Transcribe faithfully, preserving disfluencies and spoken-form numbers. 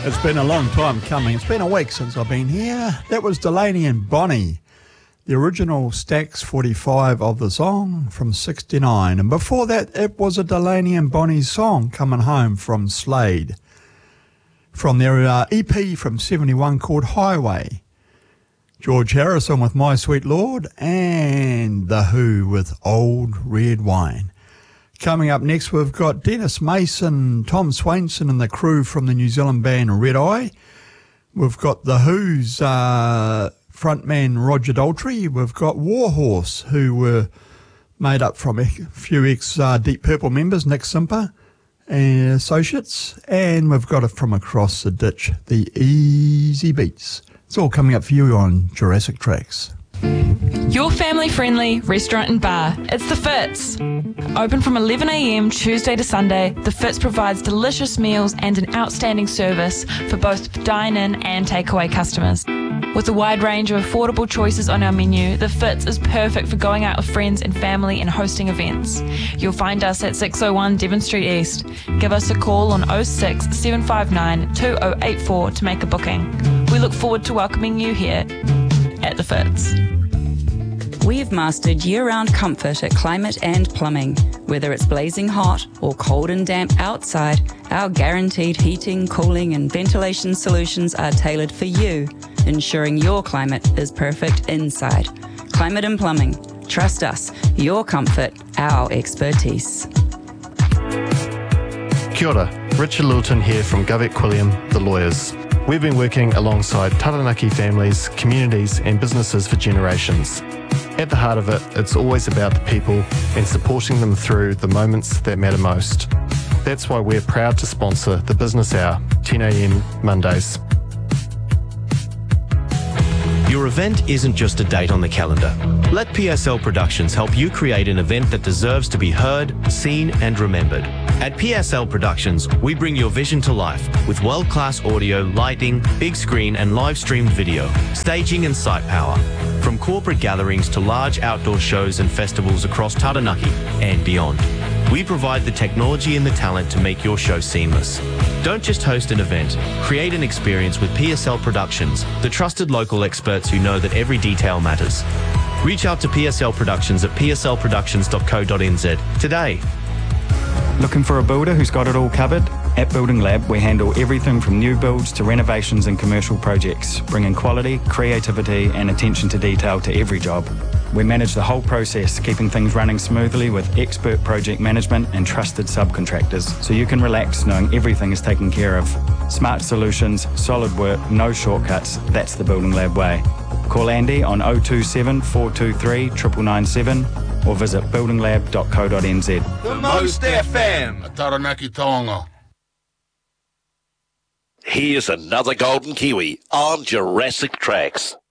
It's been a long time coming. It's been a week since I've been here. That was Delaney and Bonnie, the original Stax forty-five of the song from sixty-nine. And before that, it was a Delaney and Bonnie song, Coming Home, from Slade, from their uh, E P from seventy-one called Highway. George Harrison with My Sweet Lord, and The Who with Old Red Wine. Coming up next, we've got Dennis Mason, Tom Swainson and the crew from the New Zealand band Red Eye. We've got The Who's uh, frontman Roger Daltrey. We've got Warhorse, who were made up from a few ex-Deep uh, Purple members, Nick Simper and Associates. And we've got it from across the ditch, the Easy Beats. It's all coming up for you on Jurassic Tracks. Your family-friendly restaurant and bar. It's The Fitz. Open from eleven a m Tuesday to Sunday, The Fitz provides delicious meals and an outstanding service for both dine-in and takeaway customers. With a wide range of affordable choices on our menu, The Fitz is perfect for going out with friends and family and hosting events. You'll find us at six oh one Devon Street East. Give us a call on oh six, seven five nine, two oh eight four to make a booking. We look forward to welcoming you here at The Fitz. We've mastered year-round comfort at Climate and Plumbing. Whether it's blazing hot or cold and damp outside, our guaranteed heating, cooling and ventilation solutions are tailored for you, ensuring your climate is perfect inside. Climate and Plumbing. Trust us. Your comfort, our expertise. Kia ora, Richard Littleton here from Govett Quilliam, the lawyers. We've been working alongside Taranaki families, communities and businesses for generations. At the heart of it, it's always about the people and supporting them through the moments that matter most. That's why we're proud to sponsor the Business Hour, ten a m Mondays. Your event isn't just a date on the calendar. Let P S L Productions help you create an event that deserves to be heard, seen and remembered. At P S L Productions, we bring your vision to life with world-class audio, lighting, big screen and live-streamed video, staging and site power. From corporate gatherings to large outdoor shows and festivals across Taranaki and beyond. We provide the technology and the talent to make your show seamless. Don't just host an event, create an experience with P S L Productions, the trusted local experts who know that every detail matters. Reach out to P S L Productions at p s l productions dot co dot n z today. Looking for a builder who's got it all covered? At Building Lab, we handle everything from new builds to renovations and commercial projects, bringing quality, creativity and attention to detail to every job. We manage the whole process, keeping things running smoothly with expert project management and trusted subcontractors, so you can relax knowing everything is taken care of. Smart solutions, solid work, no shortcuts. That's the Building Lab way. Call Andy on oh two seven, four two three, nine nine nine seven or visit building lab dot co dot n z. The Most F M, Taranaki Taonga. Here's another Golden Kiwi on Jurassic Tracks.